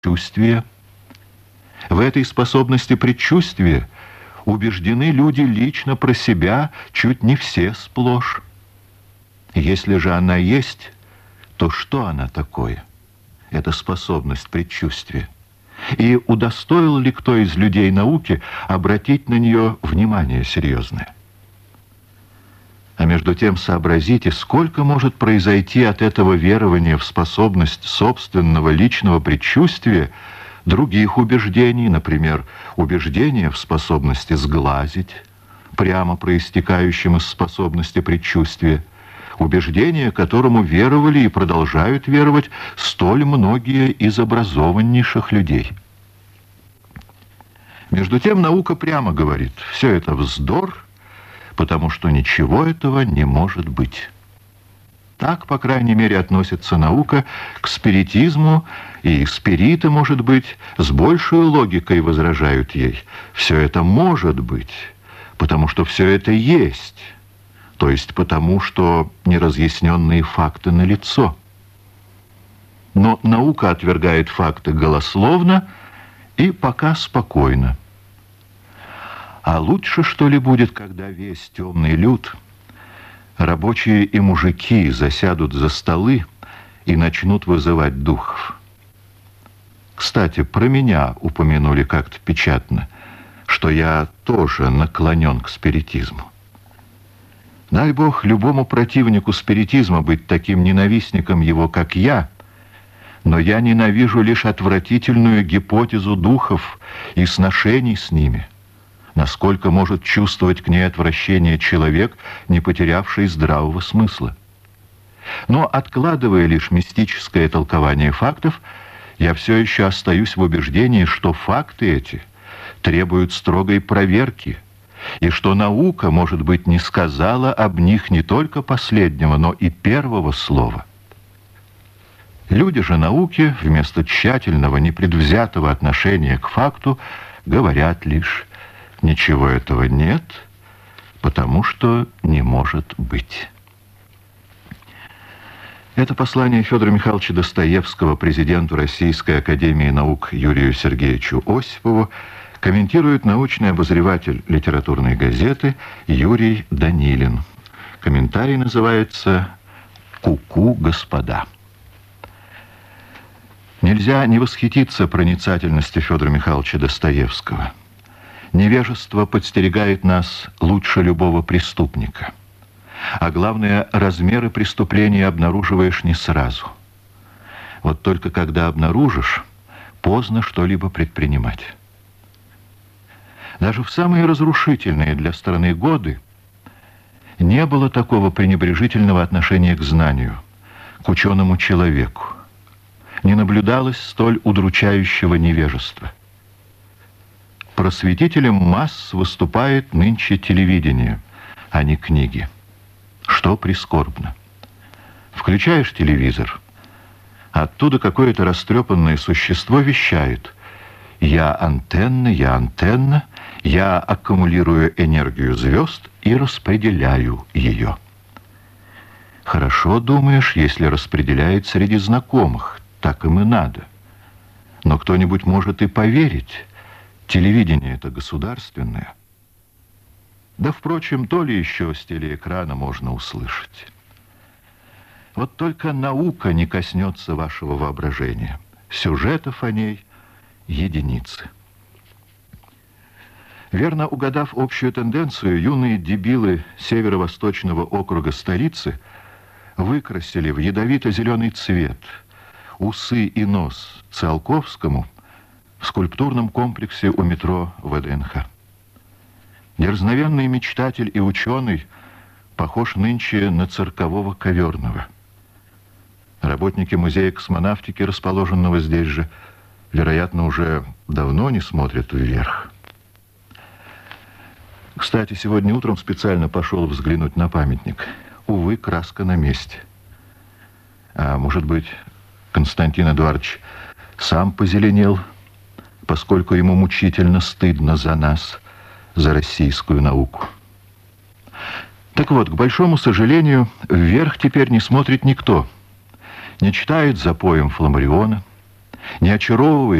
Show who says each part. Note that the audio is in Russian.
Speaker 1: предчувствия. В этой способности предчувствия убеждены люди лично про себя, чуть не все сплошь. Если же она есть, то что она такое? Это способность предчувствия. И удостоил ли кто из людей науки обратить на нее внимание серьезное? А между тем сообразите, сколько может произойти от этого верования в способность собственного личного предчувствия других убеждений, например, убеждения в способности сглазить, прямо проистекающим из способности предчувствия, убеждение, которому веровали и продолжают веровать столь многие из образованнейших людей. Между тем наука прямо говорит, все это вздор, потому что ничего этого не может быть. Так, по крайней мере, относится наука к спиритизму, и спириты, может быть, с большей логикой возражают ей. Все это может быть, потому что все это есть, то есть потому, что неразъясненные факты налицо. Но наука отвергает факты голословно и пока спокойно. А лучше, что ли, будет, когда весь темный люд, рабочие и мужики засядут за столы и начнут вызывать духов. Кстати, про меня упомянули как-то печатно, что я тоже наклонен к спиритизму. Дай Бог любому противнику спиритизма быть таким ненавистником его, как я, но я ненавижу лишь отвратительную гипотезу духов и сношений с ними. Насколько может чувствовать к ней отвращение человек, не потерявший здравого смысла. Но, откладывая лишь мистическое толкование фактов, я все еще остаюсь в убеждении, что факты эти требуют строгой проверки, и что наука, может быть, не сказала об них не только последнего, но и первого слова. Люди же науки, вместо тщательного, непредвзятого отношения к факту, говорят лишь: ничего этого нет, потому что не может быть. Это послание Федора Михайловича Достоевского президенту Российской академии наук Юрию Сергеевичу Осипову комментирует научный обозреватель литературной газеты Юрий Данилин. Комментарий называется «Ку-ку, господа». Нельзя не восхититься проницательностью Федора Михайловича Достоевского. Невежество подстерегает нас лучше любого преступника. А главное, размеры преступления обнаруживаешь не сразу. Вот только когда обнаружишь, поздно что-либо предпринимать. Даже в самые разрушительные для страны годы не было такого пренебрежительного отношения к знанию, к ученому человеку. Не наблюдалось столь удручающего невежества. Просветителем масс выступает нынче телевидение, а не книги. Что прискорбно. Включаешь телевизор, оттуда какое-то растрепанное существо вещает: я антенна, я аккумулирую энергию звезд и распределяю ее. Хорошо, думаешь, если распределяет среди знакомых, так им и надо. Но кто-нибудь может и поверить. Телевидение это государственное. Да, впрочем, то ли еще с телеэкрана можно услышать. Вот только наука не коснется вашего воображения. Сюжетов о ней единицы. Верно угадав общую тенденцию, юные дебилы северо-восточного округа столицы выкрасили в ядовито-зеленый цвет усы и нос Циолковскому в скульптурном комплексе у метро ВДНХ. Дерзновенный мечтатель и ученый похож нынче на циркового Коверного. Работники музея космонавтики, расположенного здесь же, вероятно, уже давно не смотрят вверх. Кстати, сегодня утром специально пошел взглянуть на памятник. Увы, краска на месте. А может быть, Константин Эдуардович сам позеленел, поскольку ему мучительно стыдно за нас, за российскую науку. Так вот, к большому сожалению, вверх теперь не смотрит никто. Не читает за поем Фламариона, не очаровывает